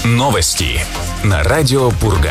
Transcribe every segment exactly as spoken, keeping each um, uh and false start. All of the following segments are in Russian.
Новости на радио Пурга.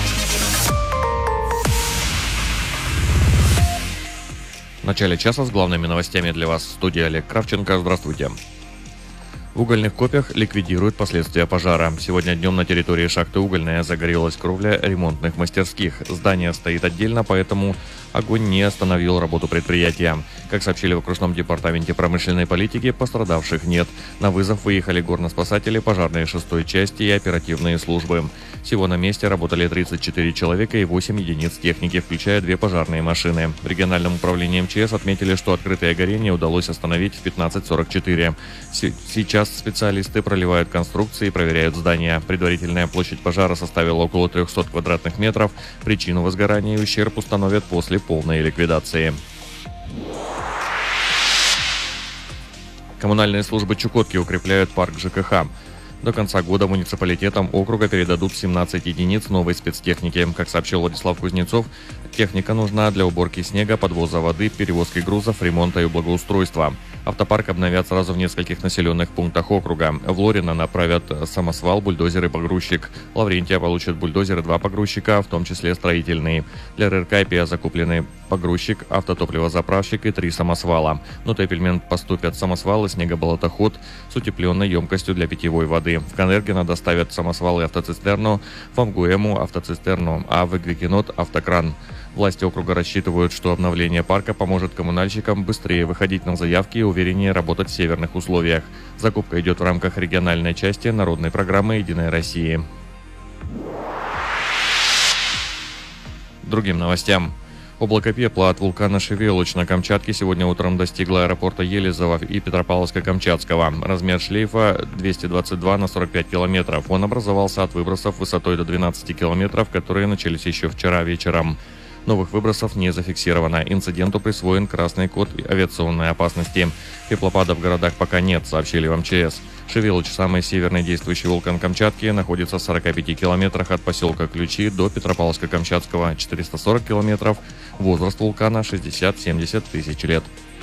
В начале часа с главными новостями для вас в студии Олег Кравченко. Здравствуйте. В угольных копьях ликвидируют последствия пожара. Сегодня днем на территории шахты «Угольная» загорелась кровля ремонтных мастерских. Здание стоит отдельно, поэтому огонь не остановил работу предприятия. Как сообщили в окружном департаменте промышленной политики, пострадавших нет. На вызов выехали горноспасатели, пожарные шестой части и оперативные службы. Всего на месте работали тридцать четыре человека и восемь единиц техники, включая две пожарные машины. В региональном управлении эм че эс отметили, что открытое горение удалось остановить в пятнадцать сорок четыре. Сейчас специалисты проливают конструкции и проверяют здание. Предварительная площадь пожара составила около триста квадратных метров. Причину возгорания и ущерб установят после полной ликвидации. Коммунальные службы Чукотки укрепляют парк ЖКХ. До конца года муниципалитетам округа передадут семнадцать единиц новой спецтехники. Как сообщил Владислав Кузнецов, техника нужна для уборки снега, подвоза воды, перевозки грузов, ремонта и благоустройства. Автопарк обновят сразу в нескольких населенных пунктах округа. В Лорино направят самосвал, бульдозер и погрузчик. Лаврентия получит бульдозер и два погрузчика, в том числе строительные. Для РРК закуплены погрузчик, автотопливозаправщик и три самосвала. В Нотепельмент поступят самосвалы, снегоболотоход с утепленной емкостью для питьевой воды. В Конергино доставят самосвал и автоцистерну, в Амгуэму автоцистерну, а в Игвикинот автокран. Власти округа рассчитывают, что обновление парка поможет коммунальщикам быстрее выходить на заявки и увереннее работать в северных условиях. Закупка идет в рамках региональной части народной программы «Единая Россия». Другим новостям. Облако пепла от вулкана Шевелуч на Камчатке сегодня утром достигло аэропорта Елизово и Петропавловска-Камчатского. Размер шлейфа двести двадцать два на сорок пять километров. Он образовался от выбросов высотой до двенадцати километров, которые начались еще вчера вечером. Новых выбросов не зафиксировано. Инциденту присвоен красный код авиационной опасности. Пеплопада в городах пока нет, сообщили в эм че эс. Шевелуч, самый северный действующий вулкан Камчатки, находится в сорока пяти километрах от поселка Ключи до Петропавловска-Камчатского, четыреста сорок километров. Возраст вулкана шестьдесят-семьдесят тысяч лет.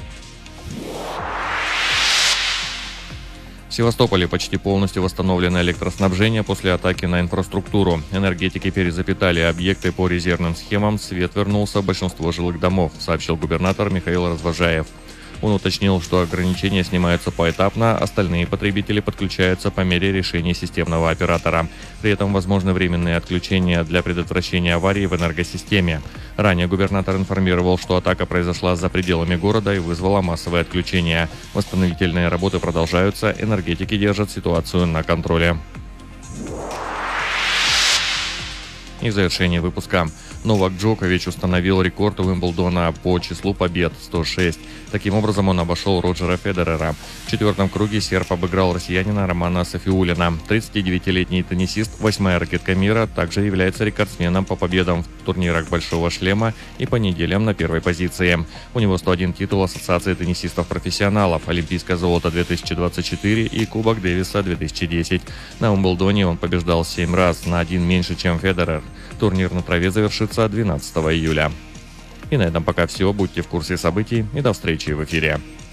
В Севастополе почти полностью восстановлено электроснабжение после атаки на инфраструктуру. Энергетики перезапитали объекты по резервным схемам, свет вернулся в большинство жилых домов, сообщил губернатор Михаил Развожаев. Он уточнил, что ограничения снимаются поэтапно, остальные потребители подключаются по мере решения системного оператора. При этом возможны временные отключения для предотвращения аварий в энергосистеме. Ранее губернатор информировал, что атака произошла за пределами города и вызвала массовое отключение. Восстановительные работы продолжаются, энергетики держат ситуацию на контроле. И в завершении выпуска. Новак Джокович установил рекорд Уимблдона по числу побед – сто шесть. Таким образом, он обошел Роджера Федерера. В четвертом круге серб обыграл россиянина Романа Сафиуллина. тридцатидевятилетний теннисист, восьмая ракетка мира, также является рекордсменом по победам в турнирах «Большого шлема» и по неделям на первой позиции. У него сто один титул Ассоциации теннисистов-профессионалов, олимпийское золото две тысячи двадцать четыре и Кубок Дэвиса две тысячи десять. На Уимблдоне он побеждал семь раз, на один меньше, чем Федерер. Турнир на траве завершится двенадцатого июля. И на этом пока все. Будьте в курсе событий и до встречи в эфире.